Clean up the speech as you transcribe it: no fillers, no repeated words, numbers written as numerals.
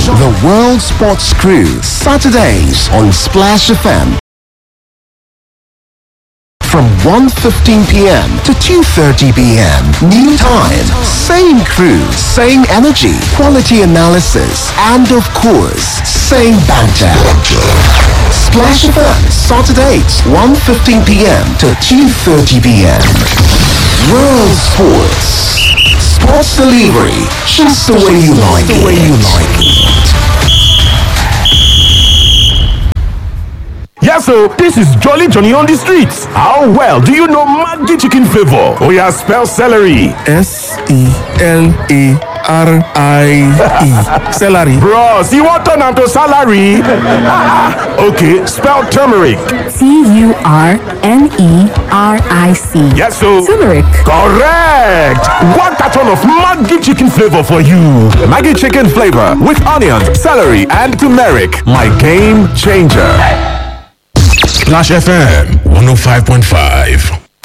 the World Sports Crew, Saturdays on Splash FM. From 1:15 p.m. to 2:30 p.m. New time, same crew, same energy, quality analysis, and of course, same banter. Splash FM, Saturdays, 1:15 p.m. to 2:30 p.m. World Sports. Sports delivery, just the way you like it. Yeah, so this is Jolly Johnny on the streets. How well do you know Maggi chicken flavor? Oh yeah, spell celery. S-E-L-A-R-I-E. Celery. Bros, you want turn to salary? Okay, spell turmeric. Turmeric. Yes, so Turmeric. Correct. One carton of Maggi chicken flavor for you. Maggi chicken flavor with onion, celery, and turmeric. My game changer. Splash FM 105.5.